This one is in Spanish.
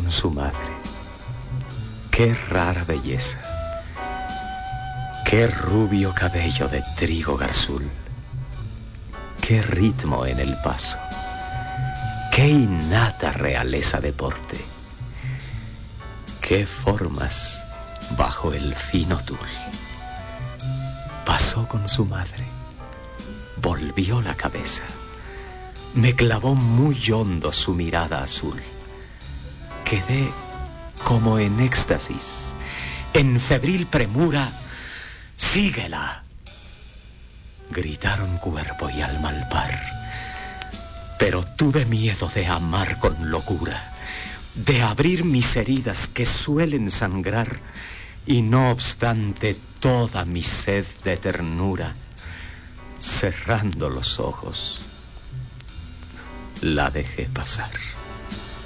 con su madre. Qué rara belleza. Qué rubio cabello de trigo garzul. Qué ritmo en el paso. Qué innata realeza de porte. Qué formas bajo el fino tul. Pasó con su madre. Volvió la cabeza. Me clavó muy hondo su mirada azul. Quedé como en éxtasis, en febril premura. ¡Síguela!, gritaron cuerpo y alma al par. Pero tuve miedo de amar con locura, de abrir mis heridas que suelen sangrar, y no obstante toda mi sed de ternura, cerrando los ojos, la dejé pasar.